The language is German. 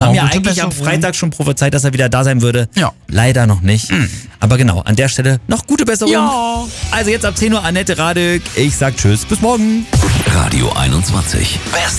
haben ja gute eigentlich am Besserung. Freitag schon prophezeit, dass er wieder da sein würde. Ja. Leider noch nicht. Aber genau, an der Stelle noch gute Besserung. Ja. Also jetzt ab 10 Uhr Annette Radek. Ich sag tschüss, bis morgen. Radio 21. Best